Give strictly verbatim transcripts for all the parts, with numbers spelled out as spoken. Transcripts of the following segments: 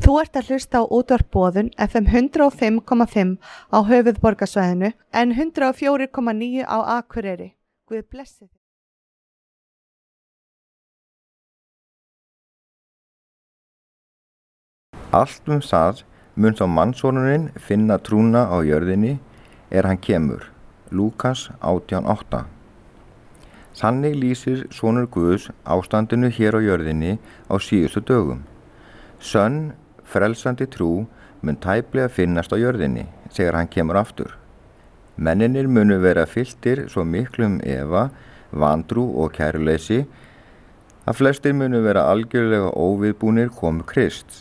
Þú ert að hlusta á útvarp Boðun F M hundrað og fimm komma fimm á höfuðborgarsvæðinu en hundrað og fjögur komma níu á Akureyri. Guð blessi þig. Allt um það mun þá mannssonurinn finna trúna á jörðinni er hann kemur. Lúkas átján átta. Þannig lýsir sonur Guðs ástandinu hér á jörðinni á síðustu dögum. Sönn, frelsandi trú mun tæplega finnast á jörðinni þegar hann kemur aftur. Menninir munu vera fylltir svo miklum efa, vantrú og kæruleysi að flestir munu vera algjörlega óviðbúnir komu Krists.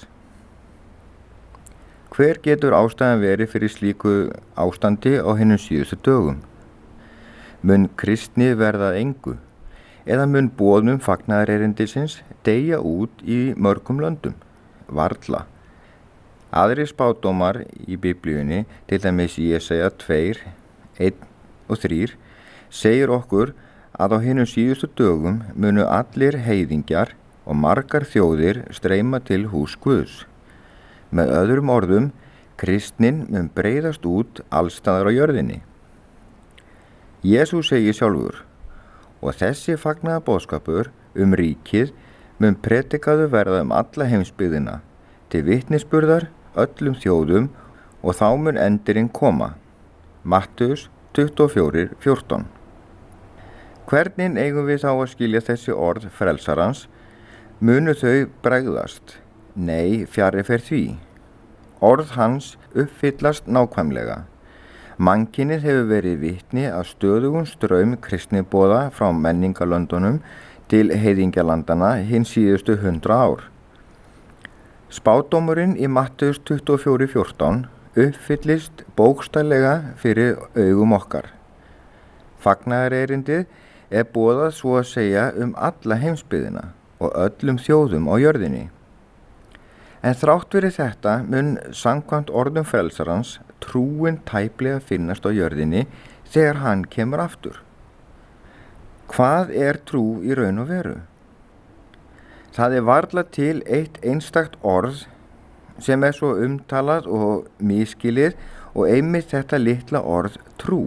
Hver getur ástæðan verið fyrir slíku ástandi á hinum síðustu dögum? Mun kristni verða að engu eða mun boðnum fagnaðarerindisins deyja út í mörgum löndum? Varla. Aðrir spádómar í Biblíunni, til dæmis Jesaja tvö, einn og þrjú, segir okkur að á hinum síðustu dögum munu allir heiðingjar og margar þjóðir streyma til hús Guðs. Með öðrum orðum, kristnin mun breiðast út allstaðar á jörðinni. Jesús segir sjálfur, og þessi fagnaða boðskapur um ríkið mun predikaðu verða um alla heimsbyggðina, til vitnisburðar öllum þjóðum og þá mun endirinn koma. Mattheus tuttugu og fjögur fjórtán. Hvernig eigum við þá að skilja þessi orð frelsarans? Munu þau bregðast? Nei, fjarri fer því. Orð hans uppfyllast nákvæmlega. Mannkynið hefur verið vitni að stöðugum straum kristniboða frá menningarlöndunum til heiðingjalandana hinn síðustu hundra ár. Spádómurinn í Mattheus tuttugu og fjögur fjórtán uppfyllist bókstaflega fyrir augum okkar. Fagnaðarerindið er boðað svo að segja um alla heimsbyggðina og öllum þjóðum á jörðinni. En þrátt fyrir þetta mun samkvæmt orðum frelsarans trúin tæplega finnast á jörðinni þegar hann kemur aftur. Hvað er trú í raun og veru? Það er varla til eitt einstakt orð sem er svo umtalað og misskilið og einmitt þetta litla orð trú.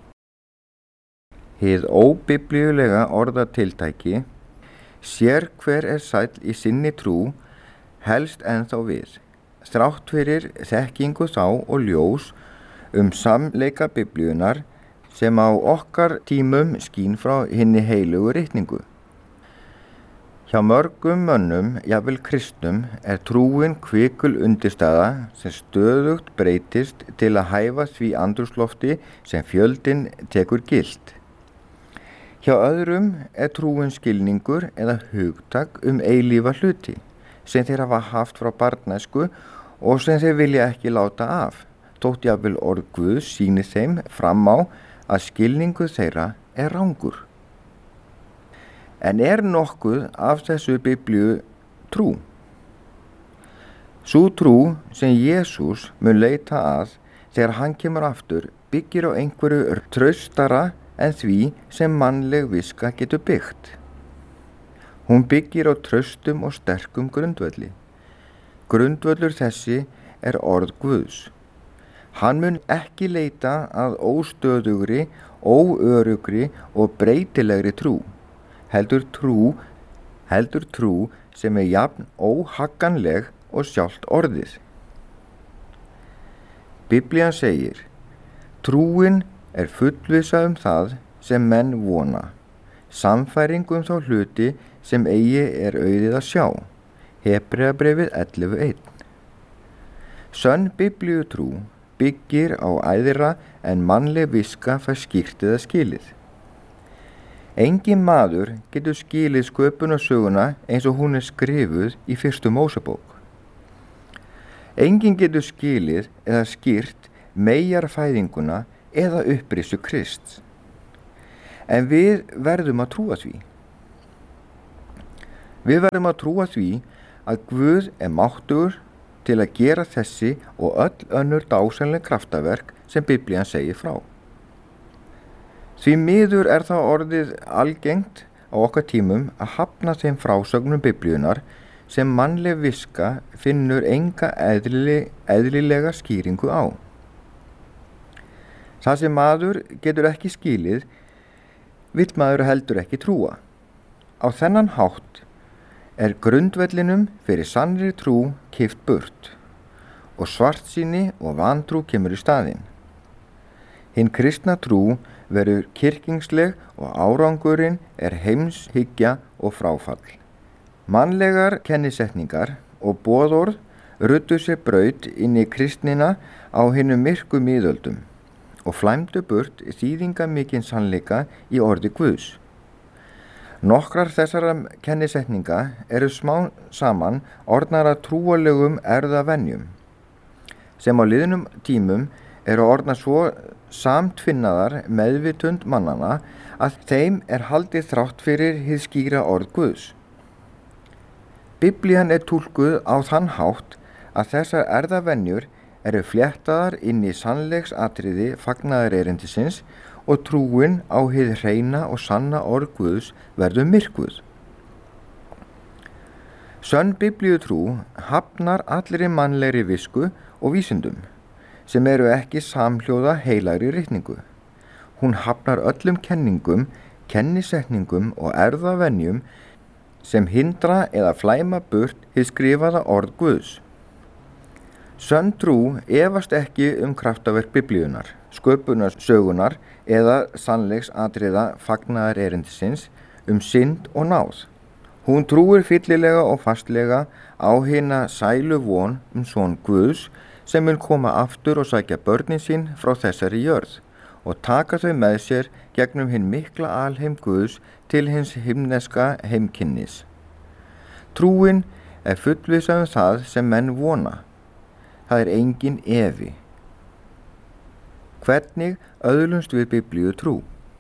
Hið óbiblíulega orðatiltæki sér hver er sæll í sinni trú helst ennþá við, þrátt fyrir þekkingu þá og ljós um samleika biblíunar sem á okkar tímum skín frá hinni heilugu ritningu. Hjá mörgum mönnum, jafnvel kristnum, er trúin kvikul undirstaða sem stöðugt breytist til að hæfa því andrúmslofti sem fjöldinn tekur gilt. Hjá öðrum er trúin skilningur eða hugtak um eilífa hluti sem þeir hafa haft frá barnæsku og sem þeir vilja ekki láta af, þótt jafnvel orð Guðs sýni þeim fram á að skilningu þeirra er rangur. En er nokkuð af þessu biblíu trú? Sú trú sem Jesús mun leita að þegar hann kemur aftur byggir á einhverju traustara en því sem mannleg viska getur byggt. Hún byggir á traustum og sterkum grundvelli. Grundvöllur þessi er orð Guðs. Hann mun ekki leita að óstöðugri, óörugri og breytilegri trú, heldur trú, heldur trú sem er jafn óhagganleg og sjálft orðið. Biblían segir, trúin er fullvissa um það sem menn vona, sannfæring um þá hluti sem eigi er auðið að sjá. Hebreabréfið ellefu eitt. Sönn biblíutrú byggir á æðra en mannleg viska fær skýrt eða skilið. Engin maður getur skilið sköpunarsöguna eins og hún er skrifuð í fyrstu Mósebók. Engin getur skilið eða skýrt meyjarfæðinguna eða upprisu Krists. En við verðum að trúa því. Við verðum að trúa því að Guð er máttugur til að gera þessi og öll önnur dásamleg kraftaverk sem Biblían segir frá. Því miður er það orðið algengt á okkar tímum að hafna þeim frásögnum Biblíunar sem mannleg viska finnur enga eðlileg, eðlilega skýringu á. Það sem maður getur ekki skilið, vill maður heldur ekki trúa. Á þennan hátt er grundvellinum fyrir sannri trú kippt burt og svartsýni og vantrú kemur í staðinn. Hinn kristna trú verður kirkingsleg og árangurinn er heimshyggja og fráfall. Mannlegar kennisetningar og boðorð ruddu sér braut inn í kristnina á hinum myrku miðöldum og flæmdu burt þýðingamikinn sannleika í orði Guðs. Nokkrar þessara kennisetninga eru smá saman orðnar að trúalegum erfðavenjum sem á liðnum tímum eru orðnar svo samtvinnaðar meðvitund mannana að þeim er haldið þrátt fyrir hið skýra orð Guðs. Biblían er túlkuð á þann hátt að þessar erfðavenjur eru fléttaðar inn í sannleiksatriði fagnaðarerindisins og trúin á hið hreina og sanna orð Guðs verður myrkvuð. Sönn biblíutrú hafnar allri mannlegri visku og vísindum sem eru ekki samhljóða heilagri ritningu. Hún hafnar öllum kenningum, kennisetningum og erfðavenjum sem hindra eða flæma burt hið skrifaða orð Guðs. Sönn trú efast ekki um kraftaverk biblíunar, sköpunarsögunar eða sannleiksatriða fagnaðarerindisins um synd og náð. Hún trúir fyllilega og fastlega á hina sælu von um son Guðs sem mun koma aftur og sækja börnin sín frá þessari jörð og taka þau með sér gegnum hinn mikla alheim Guðs til hins himneska heimkynnis. Trúin er fullvissa um það sem menn vona. Það er engin efi. Hvernig öðlumst við biblíu trú?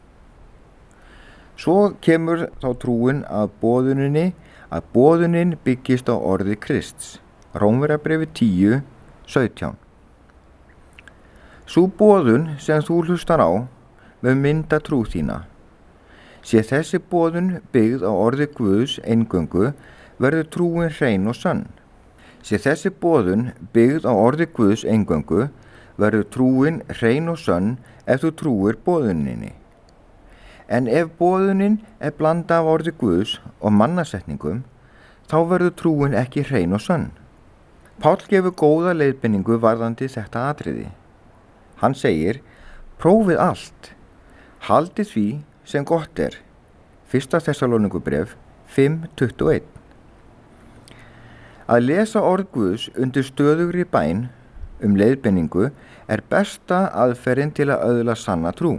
Svo kemur þá trúin að boðuninni að boðunin byggist á orði Krists. Rómverjabréfi tíu, sautján. Sú boðun sem þú hlustar á mun mynda trú þína. Sé þessi boðun byggð á orði Guðs eingöngu verður trúin hrein og sönn. Sé þessi boðun byggð á orði Guðs eingöngu verður trúin hrein og sönn ef þú trúir boðuninni. En ef boðunin er blanda af orði Guðs og mannasetningum, þá verður trúin ekki hrein og sönn. Páll gefur góða leiðbeiningu varðandi þetta atriði. Hann segir, prófið allt, haldið því sem gott er. Fyrsta Þessalóníkubréf fimm tuttugu og eitt. Að lesa orð Guðs undir stöðugri bæn um leiðbeiningu er besta aðferðin til að öðla sanna trú.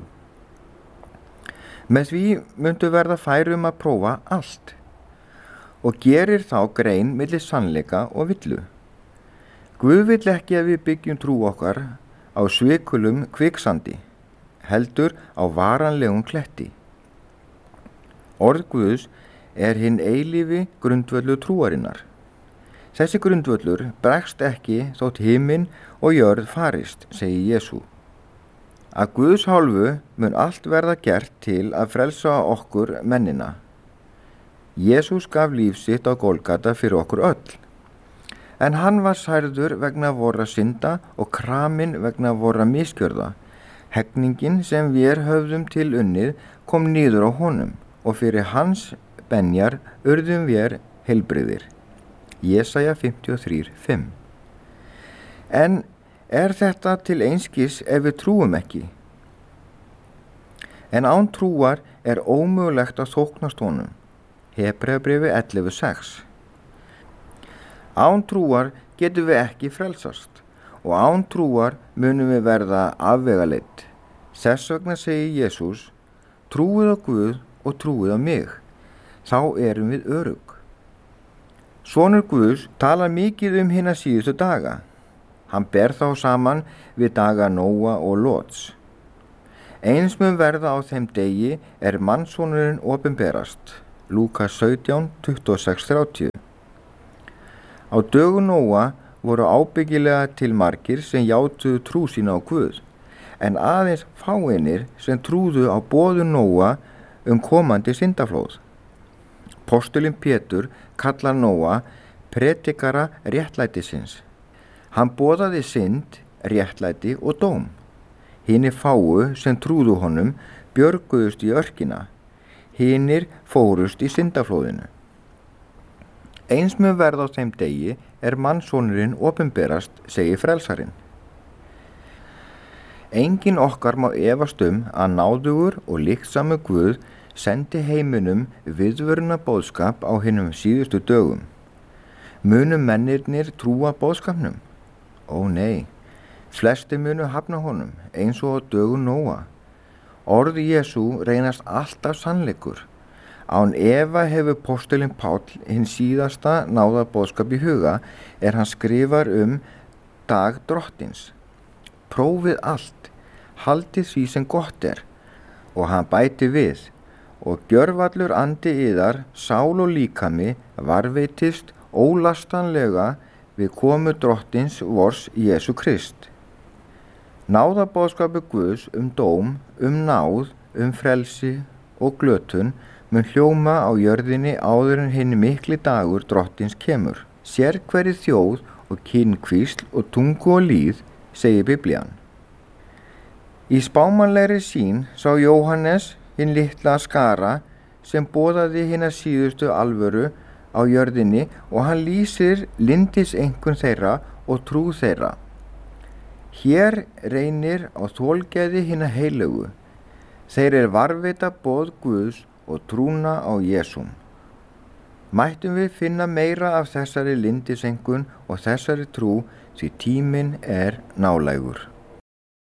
Með því myndu verða færum að prófa allt og gerir þá grein milli sannleika og villu. Guð vill ekki að við byggjum trú okkar á svikulum kviksandi, heldur á varanlegum kletti. Orð Guðs er hinn eilífi grundvöllur trúarinnar. Þessi grundvöllur bregst ekki þótt himinn og jörð farist, segir Jesú. Að Guðs hálfu mun allt verða gert til að frelsa okkur mennina. Jesús gaf líf sitt á Golgata fyrir okkur öll. En hann var særður vegna vorra synda og kraminn vegna vorra misgjörða. Hegningin sem við höfðum til unnið kom niður á honum og fyrir hans benjar urðum við heilbrigðir. Jesaja fimmtíu og þrjú, fimm. En er þetta til einskis ef við trúum ekki? En án trúar er ómögulegt að þóknast honum. Hebreabréfi ellefu, sex. Án trúar getum við ekki frelsast og án trúar munum við verða afvegaleidd. Þess vegna segir Jesús, trúið á Guð og trúið á mig, þá erum við örugg. Sonur Guðs talar mikið um hina síðustu daga. Hann ber þá saman við daga Nóa og Lóts. Eins mun verða á þeim degi er mannssonurinn opinberast. Lúkas sautján, tuttugu og sex, þrjátíu. Á dögum Nóa voru ábyggilega til margir sem játuðu trú sína á Guð, en aðeins fáeinir sem trúðu á boðun Nóa um komandi syndaflóð. Postulinn Pétur kallar Nóa predikara réttlætisins. Hann boðaði synd, réttlæti og dóm. Hinir fáu sem trúðu honum björguðust í örkina, hinir fórust í syndaflóðinu. Eins mun verða á þeim degi er mannssonurinn opinberast, segir frelsarinn. Engin okkar má efast um að náðugur og líksamu Guð sendi heiminum viðvöruna boðskap á hinum síðustu dögum. Munu mennirnir trúa boðskapnum? Ó nei, flesti munu hafna honum eins og á dögum Nóa. Orð Jesú reynast alltaf sannleikur. Án efa hefur postulinn Páll hinn síðasta náðarboðskap í huga er hann skrifar um dag drottins. Prófið allt, haldið því sem gott er, og hann bæti við, og gjörvallur andi yðar, sál og líkami varveitist ólastanlega við komu drottins vors Jesú Krist. Náðarboðskapur Guðs um dóm, um náð, um frelsi og glötun mun hljóma á jörðinni áður en hinn mikli dagur drottins kemur. Sér hverri þjóð og kynkvísl og tungu og líð, segir Biblían. Í spámanlegri sýn sá Jóhannes hinn litla skara sem boðaði hina síðustu alvöru á jörðinni og hann lýsir lyndiseinkunn þeirra og trú þeirra. Hér reynir á þolgæði hina heilögu. Þeir er varveita boð Guðs og trúna á Jesúm. Mættum við finna meira af þessari lyndiseinkunn og þessari trú því tíminn er nálægur.